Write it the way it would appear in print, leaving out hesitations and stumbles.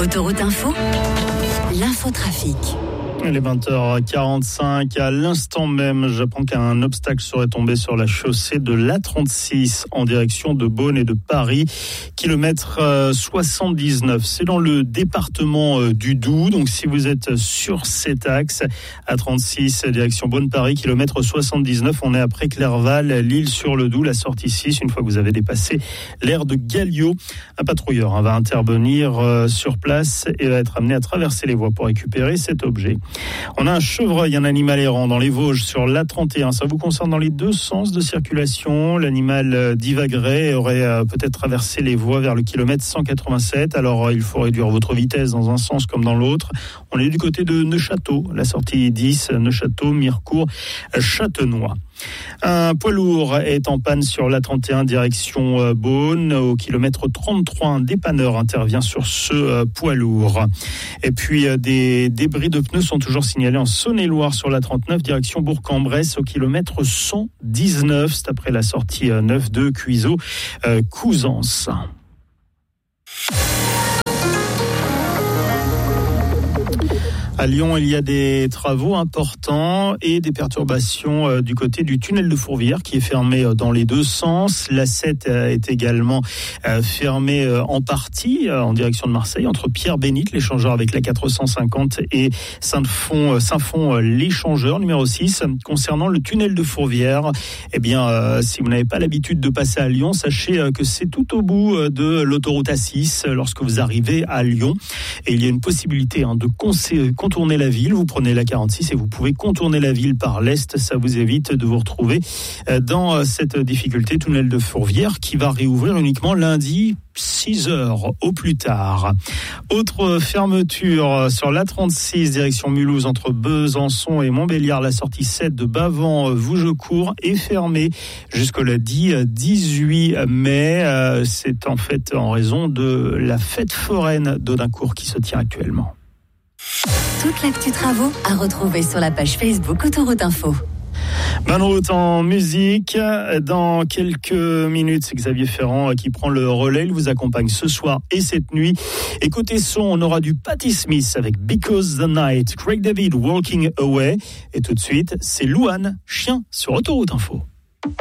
Autoroute Info, l'infotrafic. Il est 20h45. À l'instant même, j'apprends qu'un obstacle serait tombé sur la chaussée de l'A36 en direction de Beaune et de Paris, kilomètre 79. C'est dans le département du Doubs. Donc, si vous êtes sur cet axe, A36, direction Beaune-Paris, kilomètre 79, on est après Clerval, L'Isle-sur-le-Doubs, la sortie 6. Une fois que vous avez dépassé l'aire de Galliot, un patrouilleur va intervenir sur place et va être amené à traverser les voies pour récupérer cet objet. On a un chevreuil, un animal errant dans les Vosges sur l'A31. Ça vous concerne dans les deux sens de circulation. L'animal divaguerait et aurait peut-être traversé les voies vers le kilomètre 187. Alors, il faut réduire votre vitesse dans un sens comme dans l'autre. On est du côté de Neufchâteau, la sortie 10, Neufchâteau, Mirecourt, Châtenois. Un poids lourd est en panne sur l'A31 direction Beaune. Au kilomètre 33, un dépanneur intervient sur ce poids lourd. Et puis des débris de pneus sont toujours signalés en Saône-et-Loire sur l'A39 direction Bourg-en-Bresse au kilomètre 119. C'est après la sortie 9 de Cuiseaux, Couzance. À Lyon, il y a des travaux importants et des perturbations du côté du tunnel de Fourvière qui est fermé dans les deux sens. L'A7 est également fermée en partie en direction de Marseille entre Pierre-Bénite, l'échangeur avec la 450 et Saint-Fond, l'échangeur numéro 6. Concernant le tunnel de Fourvière, eh bien, si vous n'avez pas l'habitude de passer à Lyon, sachez que c'est tout au bout de l'autoroute A6 lorsque vous arrivez à Lyon. Et il y a une possibilité de contourner la ville. Vous prenez la 46 et vous pouvez contourner la ville par l'est. Ça vous évite de vous retrouver dans cette difficulté. Tunnel de Fourvière qui va réouvrir uniquement lundi 6h au plus tard. Autre fermeture sur l'A36 direction Mulhouse entre Besançon et Montbéliard. La sortie 7 de Bavent-Vougecourt est fermée jusqu'au lundi 18 mai. C'est en fait en raison de la fête foraine d'Audincourt qui se tient actuellement. Toute l'actu travaux à retrouver sur la page Facebook Autoroute Info. Bonne route en musique. Dans quelques minutes, c'est Xavier Ferrand qui prend le relais. Il vous accompagne ce soir et cette nuit. Et côté son, on aura du Patti Smith avec Because the Night, Craig David, Walking Away. Et tout de suite, c'est Louane, Chien sur Autoroute Info.